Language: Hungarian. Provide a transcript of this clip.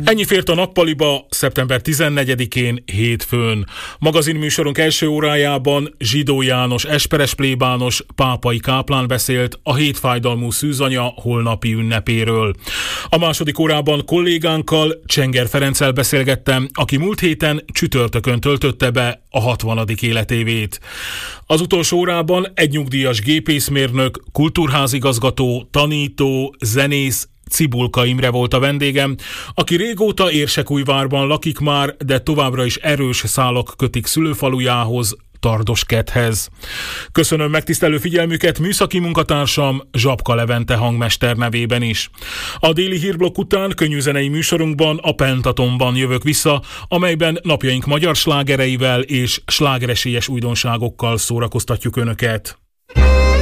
Ennyi fért a nappaliba szeptember 14-én hétfőn. Magazinműsorunk első órájában Zsidó János esperes plébános pápai káplán beszélt a hétfájdalmú szűzanya holnapi ünnepéről. A második órában kollégánkkal, Csenger Ferenccel beszélgettem, aki múlt héten csütörtökön töltötte be a 60. életévét. Az utolsó órában egy nyugdíjas gépészmérnök, kultúrházigazgató, tanító, zenész, Cibulka Imre volt a vendégem, aki régóta Érsekújvárban lakik már, de továbbra is erős szálak kötik szülőfalujához, Tardoskedhez. Köszönöm megtisztelő figyelmüket műszaki munkatársam Zsapka Levente hangmester nevében is. A déli hírblokk után könnyűzenei műsorunkban, a Pentatonban jövök vissza, amelyben napjaink magyar slágereivel és slágeresélyes újdonságokkal szórakoztatjuk Önöket.